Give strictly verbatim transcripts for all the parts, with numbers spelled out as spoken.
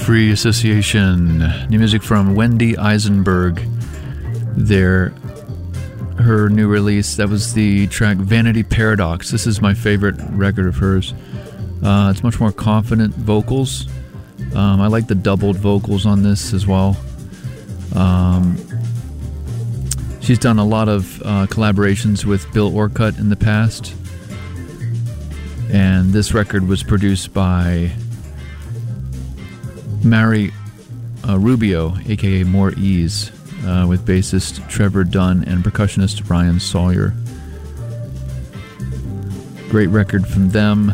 Free Association. New music from Wendy Eisenberg. Their her new release. That was the track Vanity Paradox. This is my favorite record of hers. Uh, it's much more confident vocals. Um, I like the doubled vocals on this as well. Um, she's done a lot of uh, collaborations with Bill Orcutt in the past. And this record was produced by Mari uh, Rubio, aka More Ease, uh, with bassist Trevor Dunn and percussionist Ryan Sawyer. Great record from them.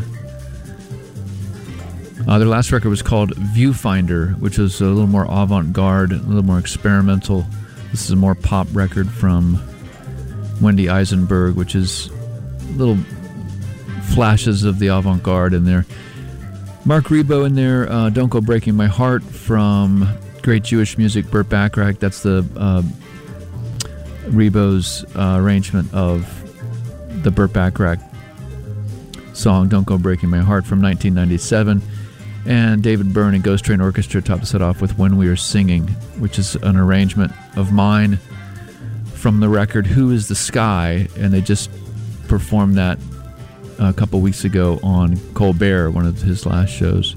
Uh, their last record was called Viewfinder, which was a little more avant-garde, a little more experimental. This is a more pop record from Wendy Eisenberg, which is little flashes of the avant-garde in there. Mark Rebo in there, uh, Don't Go Breaking My Heart from Great Jewish Music, Burt Bacharach. That's the uh, Rebo's uh, arrangement of the Burt Bacharach song Don't Go Breaking My Heart from nineteen ninety-seven. And David Byrne and Ghost Train Orchestra topped the set off with When We Are Singing, which is an arrangement of mine from the record Who Is the Sky, and they just performed that a couple weeks ago on Colbert, one of his last shows.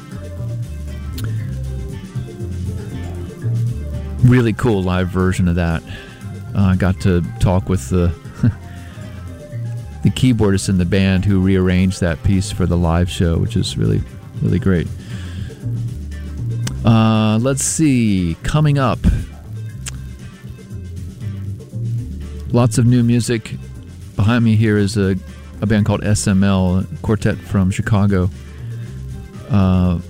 Really cool live version of that. I uh, got to talk with the the keyboardist in the band who rearranged that piece for the live show, which is really, really great. Uh, let's see. Coming up, lots of new music. Behind me here is a a band called S M L, a quartet from Chicago. Uh,